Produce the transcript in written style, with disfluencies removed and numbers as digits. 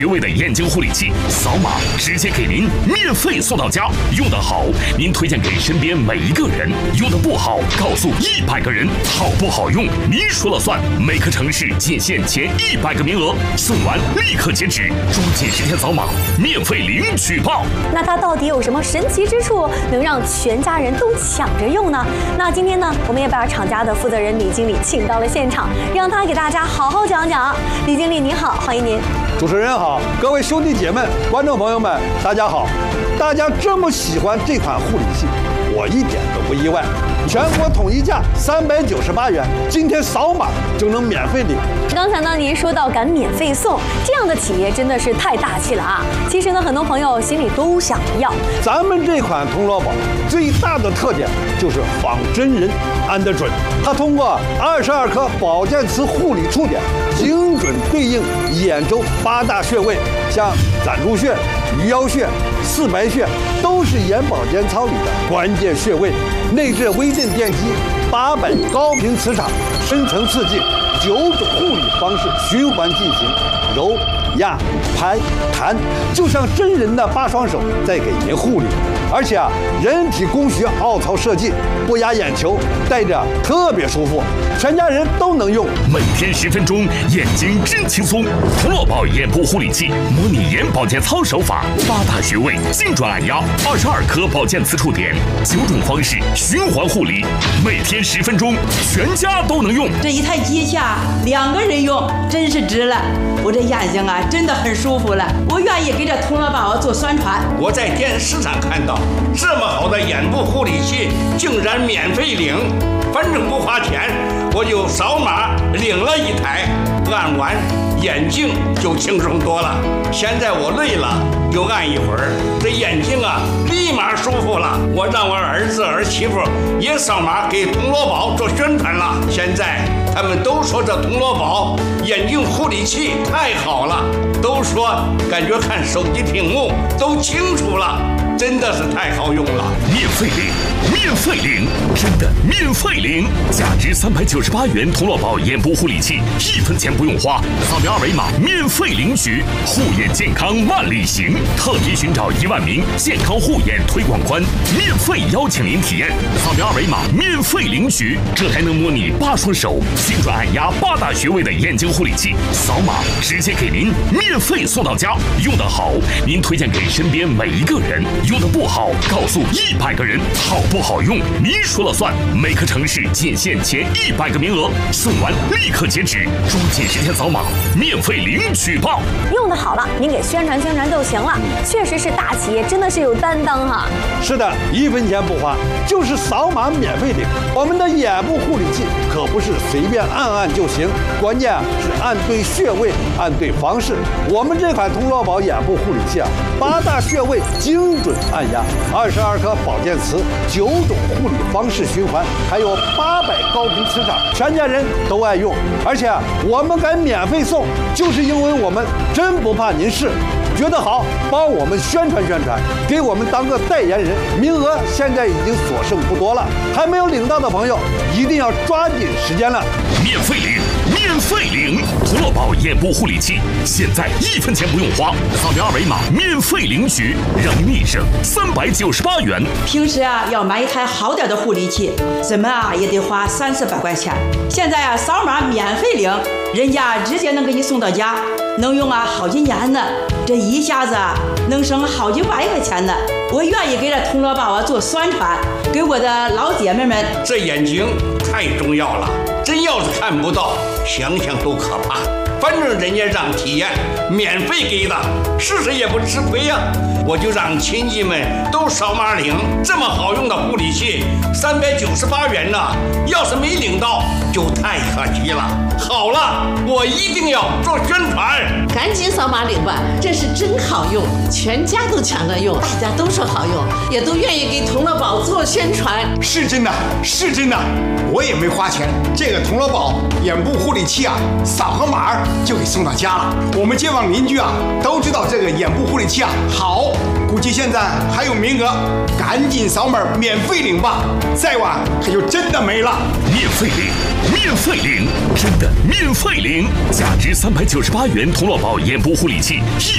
绝味的眼睛护理器，扫码直接给您免费送到家。用得好，您推荐给身边每一个人；用得不好，告诉100个人。好不好用，您说了算。每个城市仅限前100个名额，送完立刻截止，抓紧时间扫码，免费领取报。 那它到底有什么神奇之处，能让全家人都抢着用呢？那今天呢，我们也把厂家的负责人李经理请到了现场，让他给大家好好讲讲。李经理您好，欢迎您。 主持人好，各位兄弟姐妹、观众朋友们，大家好！大家这么喜欢这款护理器，我一点都不意外。全国统一价398元，今天扫码就能免费领。 刚才呢，您说到敢免费送，这样的企业真的是太大气了啊！其实呢，很多朋友心里都想要。 咱们这款铜锣宝最大的特点就是仿真人安得准，它通过22颗保健瓷护理触点，精准对应眼周8大穴位，像攒竹穴、鱼腰穴、四白穴，都是眼保健操里的关键穴位。内置微震电机，800高频磁场，深层刺激，9种护理方式循环进行，揉、压、拍、弹，就像真人的8双手在给您护理。而且人体工学凹槽设计，不压眼球，戴着特别舒服，全家人都能用。 每天10分钟，眼睛真轻松。铜锣宝眼部护理器，模拟眼保健操手法，8大穴位精准按压，22颗保健磁触点，9种方式循环护理，每天10分钟，全家都能用。 这一台机器2个人用，真是值了。我这眼睛真的很舒服了，我愿意给这铜锣宝做宣传。 我在电视上看到这么好的眼部护理器，竟然免费领，反正不花钱，我就扫码领了一台，按完眼睛就轻松多了。现在我累了，就按一会儿，这眼睛立马舒服了。我让我儿子儿媳妇也扫码给铜锣宝做宣传了。现在他们都说这铜锣宝眼睛护理器太好了，都说感觉看手机屏幕都清楚了，真的是太好用了。 免费领，免费领，真的免费领！价值398元铜锣宝眼部护理器，1分钱不用花，扫描2维码免费领取。护眼健康万里行，特别寻找1万名健康护眼推广官，免费邀请您体验。扫描2维码免费领取。这台能模拟8双手，精准按压8大穴位的眼睛护理器，扫码直接给您免费送到家。用得好，您推荐给身边每一个人；用得不好，告诉100个人。好不好用，您说了算。每个城市仅限前100个名额，送完立刻截止，抓紧时间扫码，免费领取报。 用得好了，您给宣传宣传就行了。确实是大企业，真的是有担当哈。 是的，1分钱不花，就是扫码免费领。我们的眼部护理器可不是随便按就行，关键是按对穴位，按对方式。我们这款铜锣宝眼部护理器8大穴位精准按压，22颗保健瓷，9种护理方式循环，还有800高频磁场，全家人都爱用。而且我们敢免费送，就是因为我们真不怕您试。觉得好，帮我们宣传宣传，给我们当个代言人。名额现在已经所剩不多了，还没有领到的朋友一定要抓紧时间了。 免费领，免费领！铜锣宝眼部护理器，现在1分钱不用花，扫描2维码免费领取，让您立省398元。 平时要买一台好点的护理器，怎么也得花300-400块钱。现在扫码免费领，人家直接能给你送到家，能用好几年呢。这一下子能省好几万块钱呢。我愿意给这铜锣宝做宣传，给我的老姐妹们。 这眼睛太重要了，真要是看不到，想想都可怕。反正人家让体验，免费给的，试试也不吃亏呀。我就让亲戚们都扫码领，这么好用的护理器，398元呢，要是没领到就太可惜了。好了，我一定要做宣传， 赶紧扫码领吧，这是真好用，全家都抢着用，大家都说好用，也都愿意给铜锣宝做宣传。 是真的，是真的，我也没花钱，这个铜锣宝眼部护理器扫个码就给送到家了。我们街坊邻居都知道这个眼部护理器好，估计现在还有名额，赶紧扫码免费领吧，再晚可就真的没了。 免费领，免费领，真的免费领！价值398元铜锣宝眼部护理器，